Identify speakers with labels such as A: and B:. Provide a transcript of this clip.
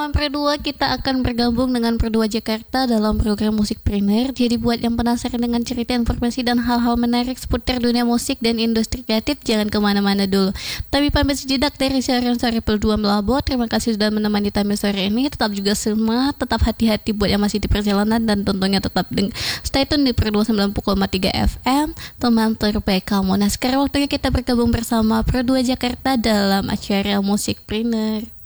A: Pro 2 kita akan bergabung dengan Pro 2 Jakarta dalam program Musikpreneur. Jadi buat yang penasaran dengan cerita, informasi, dan hal-hal menarik seputar dunia musik dan industri kreatif, jangan kemana-mana dulu. Tapi pamit sejenak dari siaran sore Pro 2 Melabo. Terima kasih sudah menemani kami sore ini. Tetap juga semangat, tetap hati-hati buat yang masih di perjalanan, dan tentunya tetap stay tune di Pro 2 90,3 FM, teman terbaik kamu. Nah sekarang waktunya kita bergabung bersama Pro 2 Jakarta dalam acara Musikpreneur.